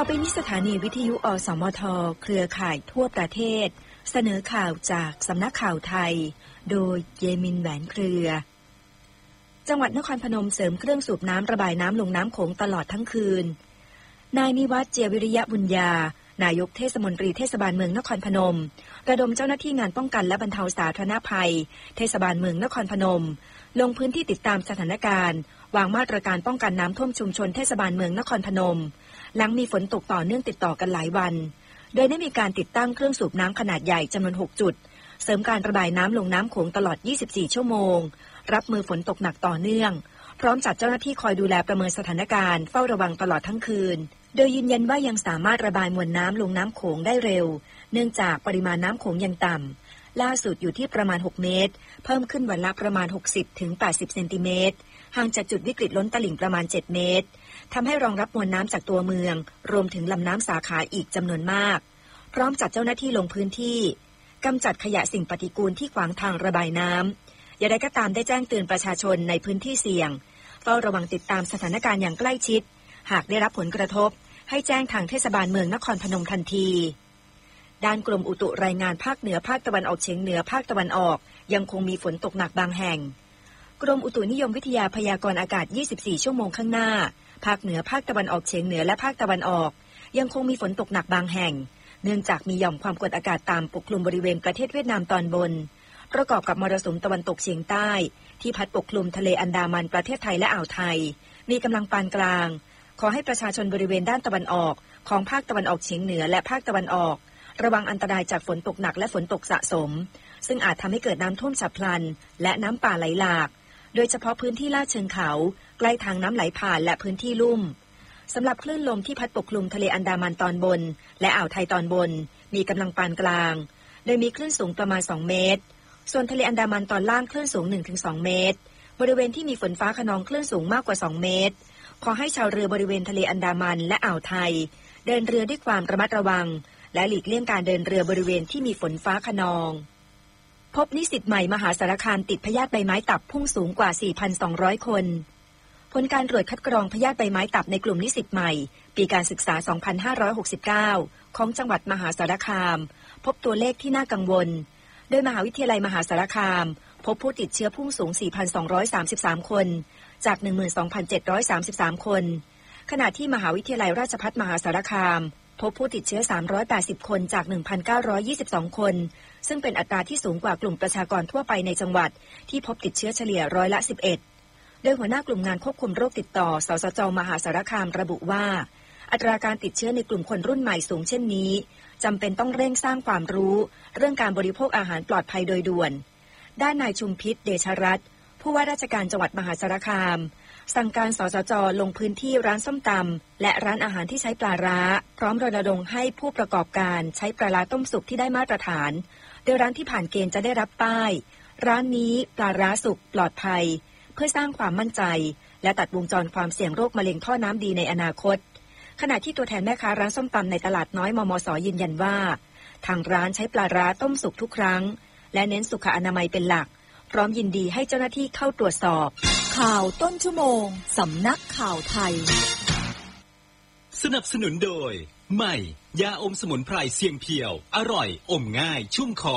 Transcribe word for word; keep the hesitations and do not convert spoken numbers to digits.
อไปนี้สถานีวิทยุอสมทเครือข่ายทั่วประเทศเสนอข่าวจากสำนักข่าวไทยโดยเยมินแหวนเครือจังหวัดนครพนมเสริมเครื่องสูบน้ำระบายน้ำลงน้ำโขงตลอดทั้งคืนนายนิวัฒน์เจียวิริยะบุญญานายกเทศมนตรีเทศบาลเมืองนครพนมระดมเจ้าหน้าที่งานป้องกันและบรรเทาสาธารณภัยเทศบาลเมืองนครพนมลงพื้นที่ติดตามสถานการณ์วางมาตรการป้องกันน้ำท่วมชุมชนเทศบาลเมืองนครพนมหลังมีฝนตกต่อเนื่องติดต่อกันหลายวันโดยได้มีการติดตั้งเครื่องสูบน้ำขนาดใหญ่จำนวนหกจุดเสริมการระบายน้ำลงน้ำโขงตลอดยี่สิบสี่ชั่วโมงรับมือฝนตกหนักต่อเนื่องพร้อมจัดเจ้าหน้าที่คอยดูแลประเมินสถานการณ์เฝ้าระวังตลอดทั้งคืนโดยยืนยันว่ายังสามารถระบายมวลน้ำลงน้ำโขงได้เร็วเนื่องจากปริมาณน้ำโขงยังต่ำล่าสุดอยู่ที่ประมาณหกเมตรเพิ่มขึ้นวันละประมาณหกสิบถึงแปดสิบเซนติเมตรห่างจากจุดวิกฤตล้นตลิ่งประมาณเจ็ดเมตรทำให้รองรับมวลน้ำจากตัวเมืองรวมถึงลำน้ำสาขาอีกจำนวนมากพร้อมจัดเจ้าหน้าที่ลงพื้นที่กำจัดขยะสิ่งปฏิกูลที่ขวางทางระบายน้ำอย่างไรก็ตามได้แจ้งเตือนประชาชนในพื้นที่เสี่ยงเฝ้าระวังติดตามสถานการณ์อย่างใกล้ชิดหากได้รับผลกระทบให้แจ้งทางเทศบาลเมืองนครพนมทันทีด้านกรมอุตุรายงานภาคเหนือภาคตะวันออกเฉียงเหนือภาคตะวันออกยังคงมีฝนตกหนักบางแห่งกรมอุตุนิยมวิทยาพยากรณ์อากาศยี่สิบสี่ชั่วโมงข้างหน้าภาคเหนือภาคตะวันออกเฉียงเหนือและภาคตะวันออกยังคงมีฝนตกหนักบางแห่งเนื่องจากมีหย่อมความกดอากาศต่ำปกคลุมบริเวณประเทศเวียดนามตอนบนประกอบกับมรสุมตะวันตกเฉียงใต้ที่พัดปกคลุมทะเลอันดามันประเทศไทยและอ่าวไทยมีกำลังปานกลางขอให้ประชาชนบริเวณด้านตะวันออกของภาคตะวันออกเฉียงเหนือและภาคตะวันออกระวังอันตรายจากฝนตกหนักและฝนตกสะสมซึ่งอาจทำให้เกิดน้ำท่วมฉับพลันและน้ำป่าไหลหลากโดยเฉพาะพื้นที่ลาดเชิงเขาใกล้ทางน้ำไหลผ่านและพื้นที่ลุ่มสำหรับคลื่นลมที่พัดปกคลุมทะเลอันดามันตอนบนและอ่าวไทยตอนบนมีกำลังปานกลางโดยมีคลื่นสูงประมาณสองเมตรส่วนทะเลอันดามันตอนล่างคลื่นสูง หนึ่งถึงสอง เมตรบริเวณที่มีฝนฟ้าคะนองคลื่นสูงมากกว่าสองเมตรขอให้ชาวเรือบริเวณทะเลอันดามันและอ่าวไทยเดินเรือด้วยความระมัดระวังและหลีกเลี่ยงการเดินเรือบริเวณที่มีฝนฟ้าคะนองพบนิสิตใหม่มหาสารคามติดพยาธิใบไม้ตับพุ่งสูงกว่า สี่พันสองร้อย คนผลการตรวจคัดกรองพยาธิใบไม้ตับในกลุ่มนิสิตใหม่ปีการศึกษา สองพันห้าร้อยหกสิบเก้า ของจังหวัดมหาสารคามพบตัวเลขที่น่ากังวลโดยมหาวิทยาลัยมหาสารคามพบผู้ติดเชื้อพุ่งสูง สี่พันสองร้อยสามสิบสาม คนจาก หนึ่งหมื่นสองพันเจ็ดร้อยสามสิบสาม คนขณะที่มหาวิทยาลัยราชภัฏมหาสารคามพบผู้ติดเชื้อสามร้อยแปดสิบคนจาก หนึ่งพันเก้าร้อยยี่สิบสอง คนซึ่งเป็นอัตราที่สูงกว่ากลุ่มประชากรทั่วไปในจังหวัดที่พบติดเชื้อเฉลี่ยร้อยละสิบเอ็ดโดยหัวหน้ากลุ่มงานควบคุมโรคติดต่อสสจมหาสารคามระบุว่าอัตราการติดเชื้อในกลุ่มคนรุ่นใหม่สูงเช่นนี้จำเป็นต้องเร่งสร้างความรู้เรื่องการบริโภคอาหารปลอดภัยโดยด่วนด้านนายชุมพิษเดชรัตน์ผู้ว่าราชการจังหวัดมหาสารคามสั่งการสสจลงพื้นที่ร้านส้มตำและร้านอาหารที่ใช้ปลาร้าพร้อมรณรงค์ให้ผู้ประกอบการใช้ปลาร้าต้มสุกที่ได้มาตรฐานโดยร้านที่ผ่านเกณฑ์จะได้รับป้ายร้านนี้ปลาร้าสุกปลอดภัยเพื่อสร้างความมั่นใจและตัดวงจรความเสี่ยงโรคมะเร็งท่อน้ำดีในอนาคตขณะที่ตัวแทนแม่ค้าร้านส้มตำในตลาดน้อยมมสยืนยันว่าทางร้านใช้ปลาร้าต้มสุกทุกครั้งและเน้นสุขอนามัยเป็นหลักพร้อมยินดีให้เจ้าหน้าที่เข้าตรวจสอบข่าวต้นชั่วโมงสำนักข่าวไทยสนับสนุนโดยใหม่ยาอมสมุนไพรเสียงเพียวอร่อยอมง่ายชุ่มคอ